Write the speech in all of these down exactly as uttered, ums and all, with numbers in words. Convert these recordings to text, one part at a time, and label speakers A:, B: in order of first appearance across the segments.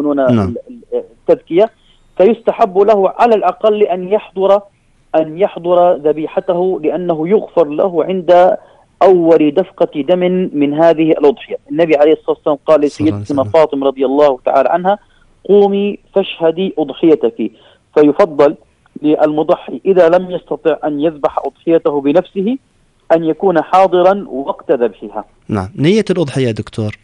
A: يكونون
B: نعم.
A: التذكية، فيستحب له على الأقل أن يحضر أن يحضر ذبيحته، لأنه يغفر له عند أول دفقة دم من هذه الأضحية. النبي عليه الصلاة والسلام قال لسيدتنا فاطمة رضي الله تعالى عنها: قومي فاشهدي أضحيتك. فيفضل للمضحي إذا لم يستطع أن يذبح أضحيته بنفسه أن يكون حاضرا وقت ذبحها.
B: نعم. نية الأضحية دكتور؟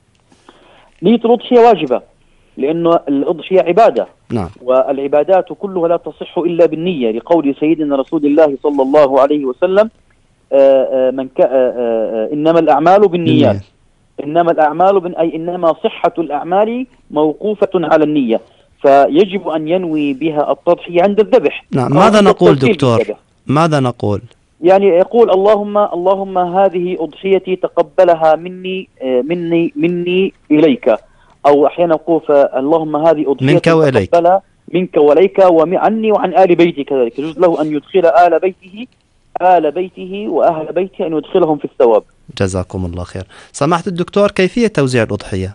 A: نية الأضحية واجبة، لأن الأضحية عبادة.
B: نعم.
A: والعبادات كلها لا تصح إلا بالنية، لقول سيدنا رسول الله صلى الله عليه وسلم: من ك... إنما الأعمال بالنيات. إنما الأعمال بن... أي إنما صحة الأعمال موقوفة على النية، فيجب أن ينوي بها التضحية عند الذبح.
B: نعم. ماذا نقول دكتور؟ بالذبح. ماذا نقول؟
A: يعني يقول: اللهم اللهم هذه أضحيتي تقبلها مني مني مني إليك، أو أحيانا يقول: اللهم هذه أضحيتي تقبلها منك وإليك وعني وعن آل بيتي. كذلك يجوز له أن يدخل آل بيته آل بيته وأهل بيته أن يدخلهم في الثواب.
B: جزاكم الله خير. سماحة الدكتور، كيفية توزيع الأضحية؟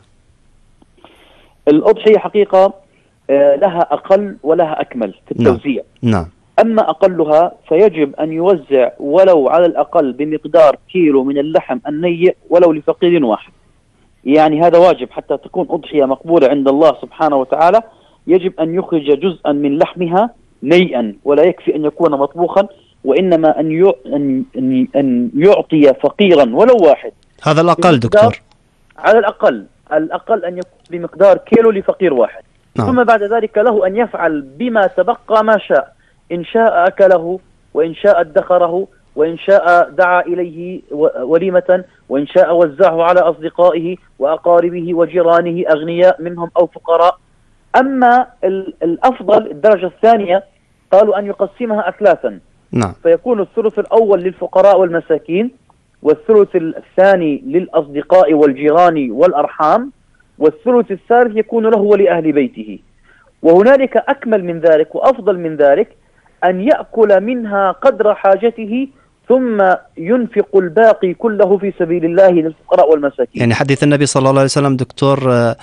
A: الأضحية حقيقة لها أقل ولها أكمل في التوزيع.
B: نعم. نعم.
A: أما أقلها فيجب أن يوزع ولو على الأقل بمقدار كيلو من اللحم النيء ولو لفقير واحد. يعني هذا واجب حتى تكون أضحية مقبولة عند الله سبحانه وتعالى. يجب أن يخرج جزءا من لحمها نيئا، ولا يكفي أن يكون مطبوخا، وإنما أن أن أن يعطي فقيرا ولو واحد.
B: هذا الأقل دكتور.
A: على الأقل الأقل أن يكون بمقدار كيلو لفقير واحد. نعم. ثم بعد ذلك له أن يفعل بما تبقى ما شاء، إن شاء أكله، وإن شاء ادخره، وإن شاء دعا إليه وليمة، وإن شاء وزعه على أصدقائه وأقاربه وجيرانه أغنياء منهم أو فقراء. أما الأفضل الدرجة الثانية قالوا أن يقسمها أثلاثا.
B: نعم.
A: فيكون الثلث الأول للفقراء والمساكين، والثلث الثاني للأصدقاء والجيران والأرحام، والثلث الثالث يكون له ولأهل بيته. وهنالك أكمل من ذلك وأفضل من ذلك، أن يأكل منها قدر حاجته ثم ينفق الباقي كله في سبيل الله للفقراء والمساكين.
B: يعني حديث النبي صلى الله عليه وسلم دكتور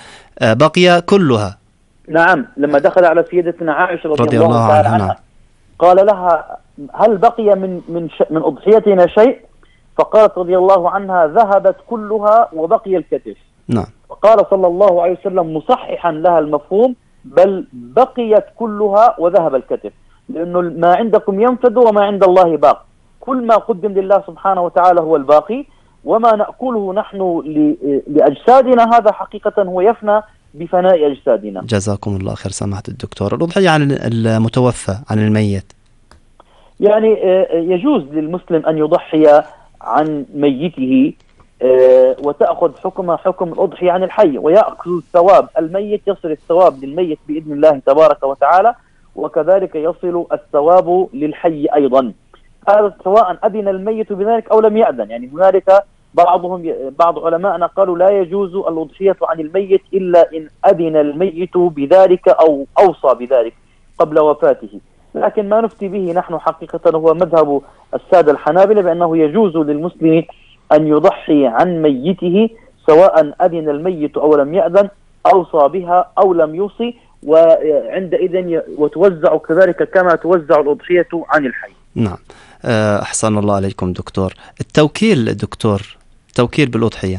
B: بقي كلها.
A: نعم. لما دخل على سيدتنا عائشة رضي, رضي الله, الله تعالى عنها, عنها قال لها: هل بقي من من من أضحيتنا شيء؟ فقالت رضي الله عنها: ذهبت كلها وبقي الكتف.
B: نعم.
A: فقال صلى الله عليه وسلم مصححا لها المفهوم: بل بقيت كلها وذهب الكتف، لأنه ما عندكم ينفد وما عند الله باق. كل ما قدم لله سبحانه وتعالى هو الباقي، وما نأكله نحن لأجسادنا هذا حقيقة هو يفنى بفناء أجسادنا.
B: جزاكم الله خير سماحة الدكتور. الأضحية عن المتوفى، عن الميت،
A: يعني يجوز للمسلم أن يضحي عن ميته وتأخذ حكم حكم الأضحية عن الحي، ويأخذ ثواب الميت، يصل الثواب للميت بإذن الله تبارك وتعالى، وكذلك يصل الثواب للحي أيضا. هذا سواء أذن الميت بذلك أو لم يأذن. يعني هنالك بعضهم بعض علماءنا قالوا لا يجوز الأضحية عن الميت إلا إن أذن الميت بذلك أو أوصى بذلك قبل وفاته. لكن ما نفتي به نحن حقيقة هو مذهب السادة الحنابلة، بأنه يجوز للمسلم أن يضحي عن ميته سواء أذن الميت أو لم يأذن، أوصى بها أو لم يوصي، وعندئذ وتوزع كذلك كما توزع الأضحية عن الحي.
B: نعم. أحسن الله عليكم دكتور. التوكيل دكتور، توكيل بالأضحية،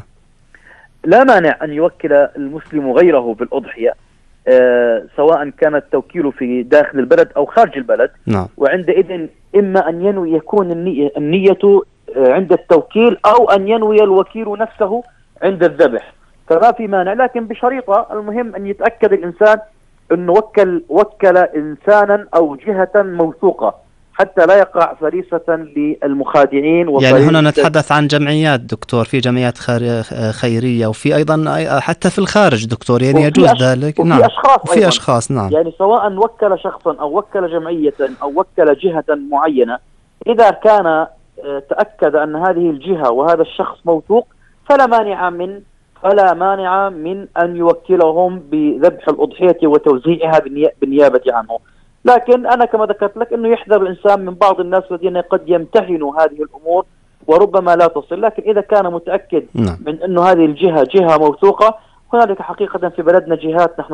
A: لا مانع أن يوكل المسلم غيره بالأضحية، أه سواء كان التوكيل في داخل البلد أو خارج البلد.
B: نعم.
A: وعندئذ إما أن ينوي يكون النية, النية عند التوكيل، أو أن ينوي الوكيل نفسه عند الذبح، فما في مانع، لكن بشريطة. المهم أن يتأكد الإنسان أنه وكل, وكل إنسانا أو جهة موثوقة حتى لا يقع فريسة للمخادعين.
B: يعني هنا نتحدث عن جمعيات دكتور، في جمعيات خيرية، وفي أيضا حتى في الخارج دكتور، يعني يجوز ذلك.
A: وفي
B: نعم.
A: أشخاص
B: وفي أشخاص. نعم.
A: يعني سواء وكل شخصا أو وكل جمعية أو وكل جهة معينة، إذا كان تأكد أن هذه الجهة وهذا الشخص موثوق فلا مانع من فلا مانع من أن يوكلهم بذبح الأضحية وتوزيعها بالنيابة عنه. لكن أنا كما ذكرت لك أنه يحذر الإنسان من بعض الناس الذين قد يمتهنوا هذه الأمور وربما لا تصل. لكن إذا كان متأكد
B: نعم.
A: من أنه هذه الجهة جهة موثوقة، هنالك حقيقة في بلدنا جهات نحن